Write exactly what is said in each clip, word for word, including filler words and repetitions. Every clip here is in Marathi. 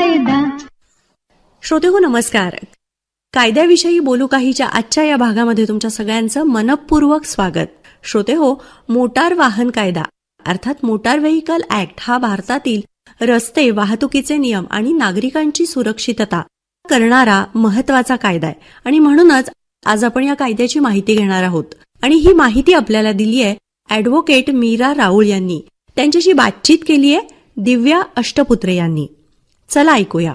कायदा. श्रोतेहो नमस्कार. कायद्याविषयी बोलू काहीच्या आजच्या या भागामध्ये तुमच्या सगळ्यांचं मनपूर्वक स्वागत. श्रोतेहो, मोटार वाहन कायदा अर्थात मोटार व्हेइकल ऍक्ट हा भारतातील रस्ते वाहतुकीचे नियम आणि नागरिकांची सुरक्षितता करणारा महत्वाचा कायदा आहे आणि म्हणूनच आज आपण या कायद्याची माहिती घेणार आहोत. आणि ही माहिती आपल्याला दिली आहे ॲडव्होकेट मीरा राऊळ यांनी. त्यांच्याशी बातचीत केली आहे दिव्या अष्टपुत्रे यांनी. चला ऐकूया.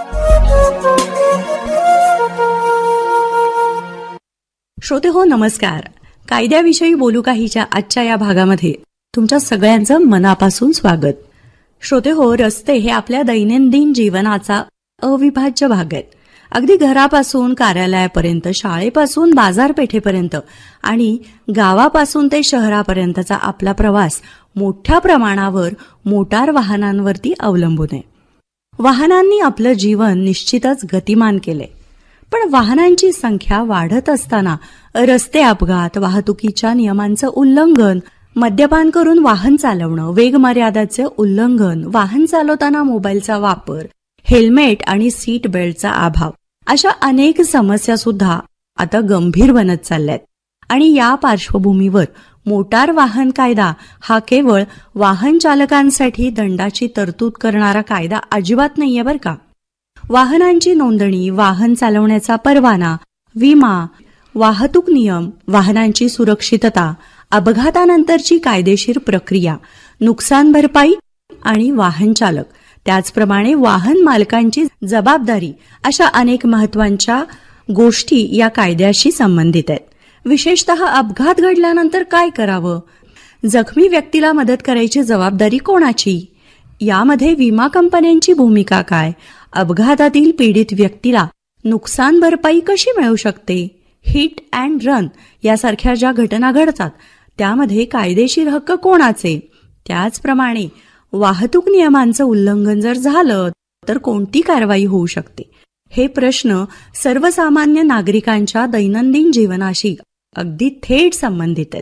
श्रोते हो नमस्कार. कायद्याविषयी बोलू काहीच्या आजच्या या भागामध्ये तुमच्या सगळ्यांचं मनापासून स्वागत. श्रोते हो, रस्ते हे आपल्या दैनंदिन जीवनाचा अविभाज्य भाग आहेत. अगदी घरापासून कार्यालयापर्यंत, शाळेपासून बाजारपेठेपर्यंत आणि गावापासून ते शहरापर्यंतचा आपला प्रवास मोठ्या प्रमाणावर मोटार वाहनांवरती अवलंबून आहे. वाहनांनी आपलं जीवन निश्चितच गतिमान केले, पण वाहनांची संख्या वाढत असताना रस्ते अपघात, वाहतुकीच्या नियमांचं उल्लंघन, मद्यपान करून वाहन चालवणं, वेगमर्यादाचे उल्लंघन, वाहन चालवताना मोबाईलचा वापर, हेल्मेट आणि सीट बेल्टचा अभाव अशा अनेक समस्या सुद्धा आता गंभीर बनत चालल्यात. आणि या पार्श्वभूमीवर मोटार वाहन कायदा हा केवळ वाहन चालकांसाठी दंडाची तरतूद करणारा कायदा अजिबात नाहीये बरं का. वाहनांची नोंदणी, वाहन चालवण्याचा परवाना, विमा, वाहतूक नियम, वाहनांची सुरक्षितता, अपघातानंतरची कायदेशीर प्रक्रिया, नुकसान भरपाई आणि वाहन चालक, त्याचप्रमाणे वाहन मालकांची जबाबदारी अशा अनेक महत्वाच्या गोष्टी या कायद्याशी संबंधित आहेत. विशेषतः अपघात घडल्यानंतर काय करावं, जखमी व्यक्तीला मदत करायची जबाबदारी कोणाची, यामध्ये विमा कंपन्यांची भूमिका काय, अपघातातील पीडित व्यक्तीला नुकसान भरपाई कशी मिळू शकते, हिट अँड रन यासारख्या ज्या घटना घडतात त्यामध्ये कायदेशीर हक्क कोणाचे, त्याचप्रमाणे वाहतूक नियमांचं उल्लंघन जर झालं तर कोणती कारवाई होऊ शकते, हे प्रश्न सर्वसामान्य नागरिकांच्या दैनंदिन जीवनाशी अगदी थेट संबंधित आहेत.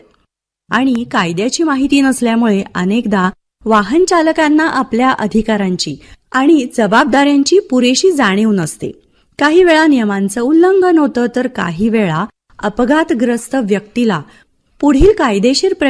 आणि कायद्याची माहिती नसल्यामुळे अनेकदा वाहन चालकांना आपल्या अधिकारांची आणि जबाबदाऱ्यांची पुरेशी जाणीव नसते. काही वेळा नियमांचं उल्लंघन होतं, तर काही वेळा अपघातग्रस्त व्यक्तीला पुढील कायदेशीर